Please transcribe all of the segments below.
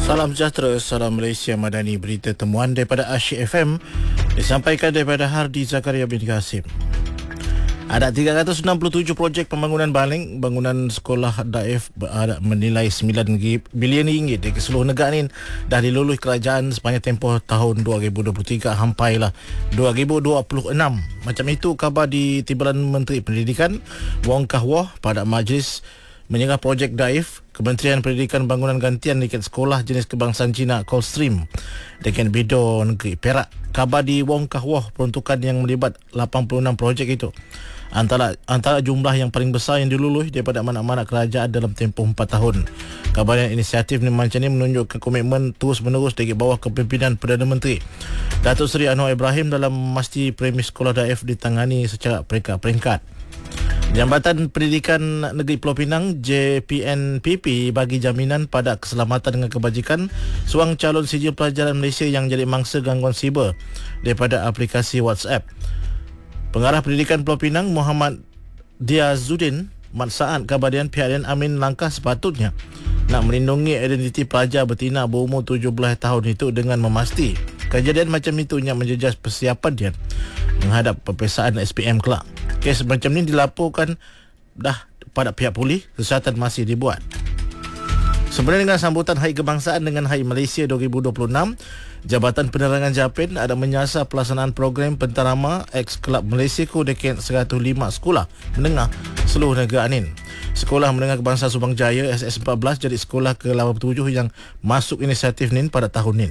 Salam sejahtera, salam Malaysia Madani. Berita temuan daripada Asyik FM disampaikan daripada Hardi Zakaria bin Qasim. Ada 367 projek pembangunan baling, bangunan sekolah daif menilai 9 bilion ringgit di seluruh negara ni dah dilulus kerajaan sepanjang tempoh tahun 2023 hampailah 2026. Macam itu khabar di Timbalan Menteri Pendidikan Wong Kah Wah pada majlis menyerah projek daif Kementerian Pendidikan Bangunan Gantian dekat sekolah jenis kebangsaan Cina Coldstream dekat Bido Negeri Perak. Khabar di Wong Kah Wah peruntukan yang melibat 86 projek itu. Antara jumlah yang paling besar yang dilulus daripada amanat-amanat kerajaan dalam tempoh 4 tahun. Kabarnya inisiatif macam ini menunjukkan komitmen terus-menerus dari bawah kepimpinan Perdana Menteri Datuk Seri Anwar Ibrahim dalam memastikan premis sekolah daif ditangani secara peringkat-peringkat. Jambatan Pendidikan Negeri Pulau Pinang JPNPP bagi jaminan pada keselamatan dengan kebajikan seorang calon sijil pelajaran Malaysia yang jadi mangsa gangguan siber daripada aplikasi WhatsApp. Pengarah Pendidikan Pulau Pinang Muhammad Diazuddin maksaan kabardian pihak dan Amin langkah sepatutnya nak melindungi identiti pelajar betina berumur 17 tahun itu dengan memasti kejadian macam itu yang menjejas persiapan dia menghadap peperiksaan SPM kelak. Kes macam ni dilaporkan dah pada pihak polis, kesihatan masih dibuat. Sebenarnya dengan sambutan Hari Kebangsaan dengan Hari Malaysia 2026, Jabatan Penerangan Japin ada menyasar pelaksanaan program pentarama ex-Kelab Malaysia ku dekat 105 sekolah menengah seluruh negara ni. Sekolah Menengah Kebangsaan Subang Jaya SS14 jadi sekolah ke-87 yang masuk inisiatif ni pada tahun ni.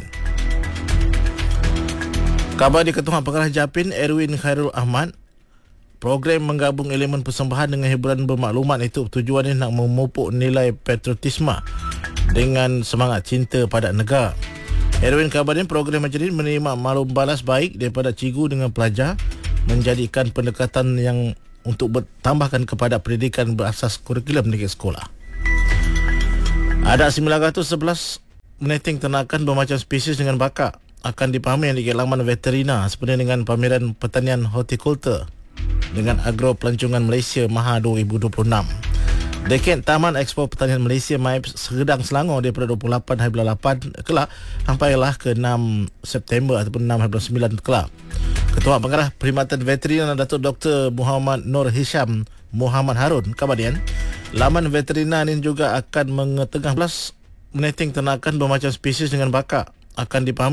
Khabar di Ketua Pengarah Japin Erwin Khairul Ahmad, program menggabung elemen persembahan dengan hiburan bermaklumat itu tujuannya nak memupuk nilai patriotisme dengan semangat cinta pada negara. Erwin kabarnya program macam ini menerima maklum balas baik daripada cikgu dengan pelajar, menjadikan pendekatan yang untuk bertambahkan kepada pendidikan berasas kurikulum di sekolah. Ada 911 meneting ternakan bermacam spesies dengan bakar akan dipahami di laman veterina sebenarnya dengan pameran pertanian hortikultur dengan Agro Pelancongan Malaysia Maha 2026. Dekat Taman Expo Pertanian Malaysia MAIP Serdang Selangor daripada 28 hari bulan 8 kelak sampailah ke 6 September ataupun 6 hari bulan 9 kelak. Ketua Pengarah Perkhidmatan Veterina Datuk Dr. Muhammad Nur Hisham Muhammad Harun kabardian laman veterina ini juga akan mengetengah belas meneting ternakan bermacam spesies dengan bakar akan dipahami